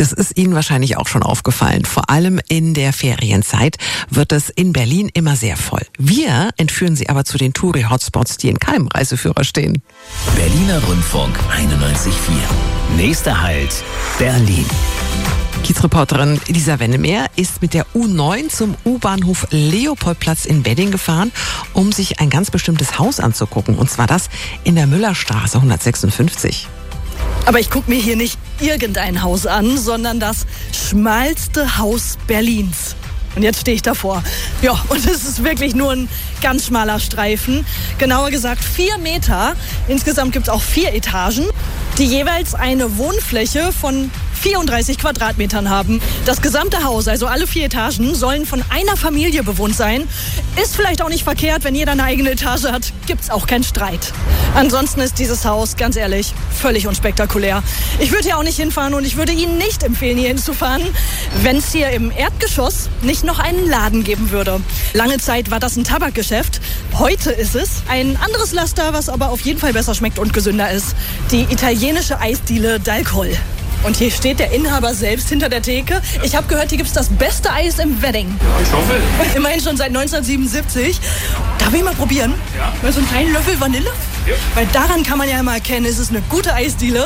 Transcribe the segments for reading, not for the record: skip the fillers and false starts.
Das ist Ihnen wahrscheinlich auch schon aufgefallen. Vor allem in der Ferienzeit wird es in Berlin immer sehr voll. Wir entführen Sie aber zu den Touri-Hotspots, die in keinem Reiseführer stehen. Berliner Rundfunk 91.4. Nächster Halt, Berlin. Kiezreporterin Lisa Wennemeer ist mit der U9 zum U-Bahnhof Leopoldplatz in Wedding gefahren, um sich ein ganz bestimmtes Haus anzugucken. Und zwar das in der Müllerstraße 156. Aber ich gucke mir hier nicht irgendein Haus an, sondern das schmalste Haus Berlins. Und jetzt stehe ich davor. Ja, und es ist wirklich nur ein ganz schmaler Streifen. Genauer gesagt 4 Meter. Insgesamt gibt es auch 4 Etagen, die jeweils eine Wohnfläche von 34 Quadratmetern haben. Das gesamte Haus, also alle 4 Etagen, sollen von einer Familie bewohnt sein. Ist vielleicht auch nicht verkehrt, wenn jeder eine eigene Etage hat, gibt's auch keinen Streit. Ansonsten ist dieses Haus, ganz ehrlich, völlig unspektakulär. Ich würde hier auch nicht hinfahren und ich würde Ihnen nicht empfehlen, hier hinzufahren, wenn es hier im Erdgeschoss nicht noch einen Laden geben würde. Lange Zeit war das ein Tabakgeschäft. Heute ist es ein anderes Laster, was aber auf jeden Fall besser schmeckt und gesünder ist. Die italienische Eisdiele D'Alcol. Und hier steht der Inhaber selbst hinter der Theke. Ich habe gehört, hier gibt es das beste Eis im Wedding. Ja, ich hoffe. Immerhin schon seit 1977. Darf ich mal probieren? Ja. Mal so einen kleinen Löffel Vanille? Ja. Weil daran kann man ja immer erkennen, es ist eine gute Eisdiele.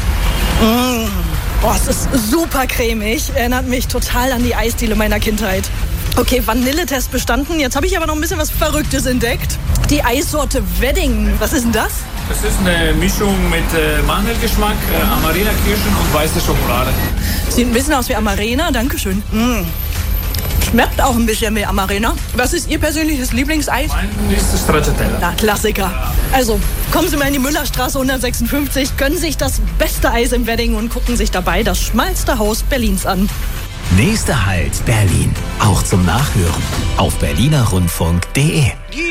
Boah, es ist super cremig. Erinnert mich total an die Eisdiele meiner Kindheit. Okay, Vanilletest bestanden. Jetzt habe ich aber noch ein bisschen was Verrücktes entdeckt. Die Eissorte Wedding. Was ist denn das? Das ist eine Mischung mit Mandelgeschmack, Amarena-Kirschen und weiße Schokolade. Sieht ein bisschen aus wie Amarena, dankeschön. Schmeckt auch ein bisschen wie Amarena. Was ist Ihr persönliches Lieblingseis? Mein ist das Stracciatella. Na, Klassiker. Also, kommen Sie mal in die Müllerstraße 156, gönnen sich das beste Eis im Wedding und gucken sich dabei das schmalste Haus Berlins an. Nächster Halt, Berlin. Auch zum Nachhören auf berlinerrundfunk.de.